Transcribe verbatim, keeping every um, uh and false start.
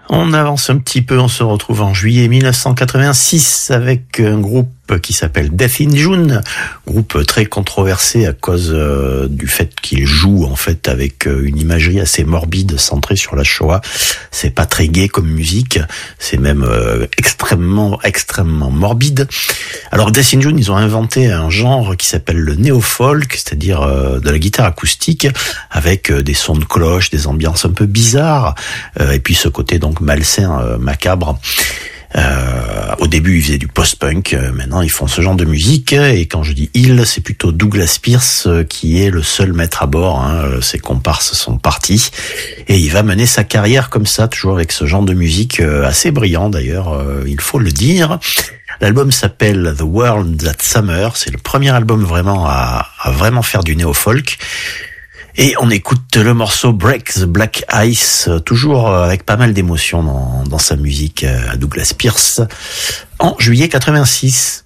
On avance un petit peu, on se retrouve en juillet mille neuf cent quatre-vingt-six avec un groupe qui s'appelle Death in June, groupe très controversé à cause euh, du fait qu'il joue en fait avec euh, une imagerie assez morbide centrée sur la Shoah. C'est pas très gai comme musique, c'est même euh, extrêmement extrêmement morbide. Alors Death in June, ils ont inventé un genre qui s'appelle le néo-folk, c'est-à-dire euh, de la guitare acoustique avec euh, des sons de cloche, des ambiances un peu bizarres euh, et puis ce côté donc malsain, euh, macabre. Euh, au début, ils faisaient du post-punk. Euh, maintenant, ils font ce genre de musique. Et quand je dis ils, c'est plutôt Douglas Pierce euh, qui est le seul maître à bord. Hein. Ses comparses sont partis. Et il va mener sa carrière comme ça, toujours avec ce genre de musique euh, assez brillant d'ailleurs, euh, il faut le dire. L'album s'appelle The World That Summer. C'est le premier album vraiment à, à vraiment faire du néo-folk. Et on écoute le morceau Break the Black Ice, toujours avec pas mal d'émotion dans, dans sa musique à Douglas Pierce, en juillet quatre-vingt-six.